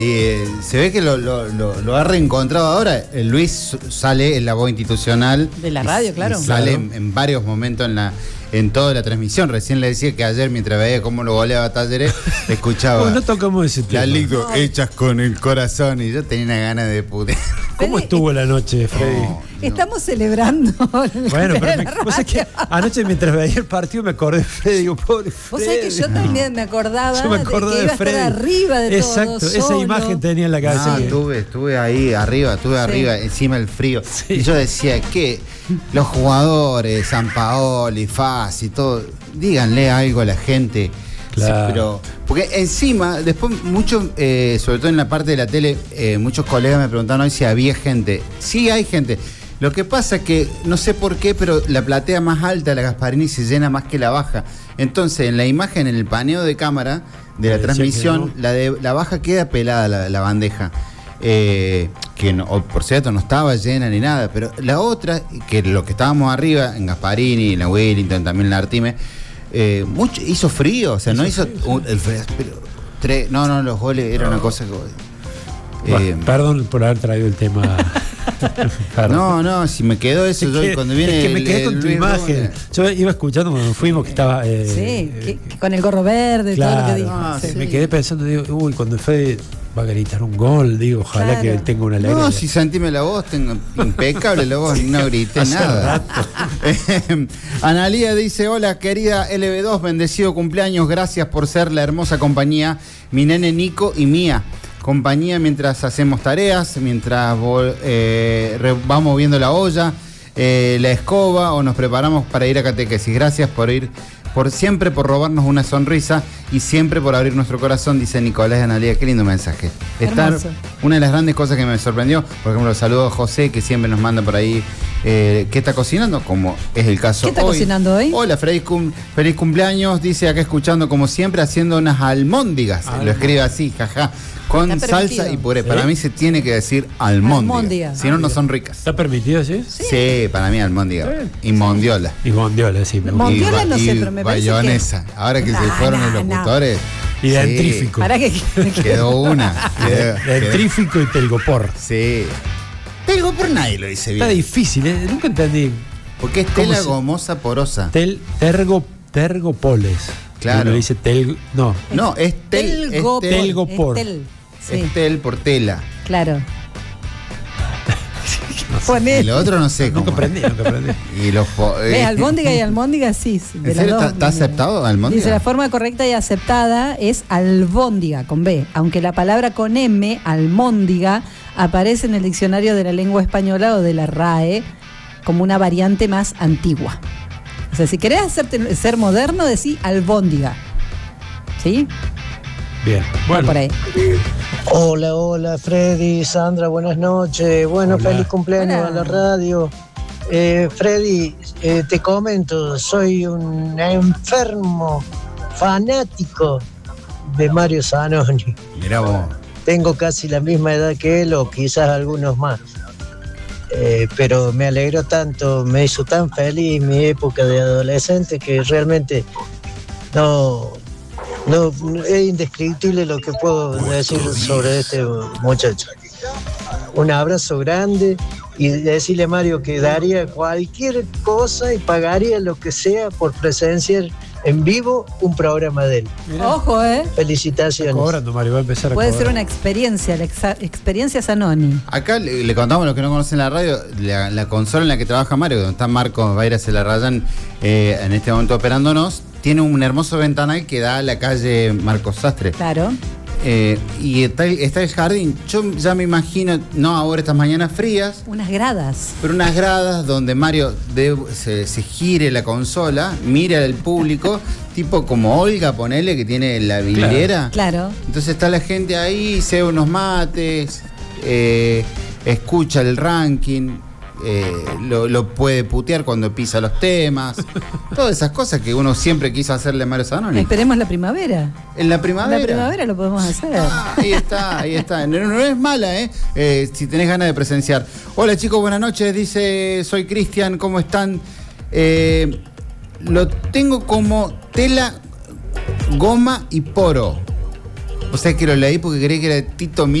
Se ve que lo ha reencontrado ahora. Luis sale en la voz institucional. De la radio, claro. Sale en varios momentos en toda la transmisión. Recién le decía que ayer, mientras veía cómo lo goleaba Talleres, escuchaba. No tocamos ese tema. Las ligas hechas con el corazón. Y yo tenía una gana de putear. ¿Cómo estuvo la noche, Freddy? Estamos celebrando. Bueno, pero vos sabés que anoche mientras veía el partido me acordé de Freddy. Digo, pobre Freddy. Vos sabés que yo también me acordaba Yo me acordé de que iba Freddy. A estar arriba de todo. Exacto, esa solo. imagen tenía en la cabeza. Estuve ahí arriba, encima del frío. Sí. Y yo decía que los jugadores, Sampaoli, Faz y todo, díganle algo a la gente. Claro. Sí, pero porque encima, después muchos, sobre todo en la parte de la tele, muchos colegas me preguntaron hoy si había gente. Sí hay gente. Lo que pasa es que, no sé por qué, pero la platea más alta de la Gasparini se llena más que la baja. Entonces, en la imagen, en el paneo de cámara de la transmisión, la baja queda pelada, la bandeja. Que no, por cierto no estaba llena ni nada, pero la otra, que lo que estábamos arriba, en Gasparini, en la Wellington, también en la Artime, hizo frío, o sea, no hizo el frío, pero no, los goles era una cosa que... Perdón por haber traído el tema. No, si me quedó eso, cuando viene. Es que me quedé con tu imagen. Yo iba escuchando cuando fuimos que estaba. Que con el gorro verde, claro, todo lo que dijo. Sí. Me quedé pensando, digo, cuando Fede va a gritar un gol, digo, ojalá que tenga una alegría. No, si sentime la voz, tengo impecable la voz, no grité nada. Analía dice: hola querida LB2, bendecido cumpleaños, gracias por ser la hermosa compañía, mi nene Nico y mía. Compañía mientras hacemos tareas, mientras vamos viendo la olla, la escoba o nos preparamos para ir a catequesis. Gracias por siempre por robarnos una sonrisa y siempre por abrir nuestro corazón, dice Nicolás de Analía. Qué lindo mensaje. Una de las grandes cosas que me sorprendió, por ejemplo, saludo a José, que siempre nos manda por ahí qué está cocinando, como es el caso hoy. ¿Qué está cocinando hoy? Hola, feliz cumpleaños, dice acá escuchando como siempre, haciendo unas almóndigas. Lo escribe así, jaja. Con salsa y puré. Para mí se tiene que decir almóndiga. Si no, no son ricas. ¿Está permitido, sí? Sí, para mí almóndiga. Y mondiola. Y mondiola, sí. Mondiola no sé, pero me parece que... bayonesa. Ahora que se fueron los locutores. Y dentrífico. ¿Para qué? Quedó una. Dentrífico y telgopor. Sí. Telgopor nadie lo dice bien. Está difícil, nunca entendí. Porque es tela gomosa porosa. Tergopoles. Claro. Uno le dice No, es telgopor. Es tel por tela. Claro. Y lo otro no sé cómo. Nunca aprendí. Y los albóndiga y almóndiga, sí. ¿En serio está aceptado almóndiga? Dice, la forma correcta y aceptada es albóndiga, con B. Aunque la palabra con M, almóndiga, aparece en el diccionario de la lengua española o de la RAE como una variante más antigua. O sea, si querés ser moderno, decí albóndiga. ¿Sí? Bien, bueno. Por ahí. Hola, Freddy, Sandra, buenas noches. Bueno, Hola. Feliz cumpleaños a la radio. Freddy, te comento, soy un enfermo fanático de Mario Zanoni. Mirá vos. Tengo casi la misma edad que él o quizás algunos más. Pero me alegró tanto, me hizo tan feliz mi época de adolescente que realmente no es indescriptible lo que puedo decir sobre este muchacho. Un abrazo grande y decirle a Mario que daría cualquier cosa y pagaría lo que sea por presenciar en vivo un programa de él. Mirá. Ojo, Felicitaciones. Cobrando, Mario, va a empezar a Puede cobrar. ser una experiencia, la experiencia Zanoni. Acá le contamos a los que no conocen la radio, la consola en la que trabaja Mario, donde está Marco Vaira Celarrayán en este momento operándonos, tiene un hermoso ventanal que da a la calle Marcos Sastre. Claro. Y está el jardín. Yo ya me imagino, no ahora estas mañanas frías, Unas gradas. pero unas gradas donde Mario se gire la consola, mire al público, tipo como Olga, ponele, que tiene la vidriera. Claro. Entonces está la gente ahí, se ve unos mates, escucha el ranking, lo puede putear cuando pisa los temas, todas esas cosas que uno siempre quiso hacerle a Mario Zanoni. Esperemos la primavera. En la primavera. En la primavera lo podemos hacer. Ahí está. No es mala, si tenés ganas de presenciar. Hola chicos, buenas noches. Dice, soy Cristian, ¿cómo están? Lo tengo como tela, goma y poro. O sea que lo leí porque creí que era Tito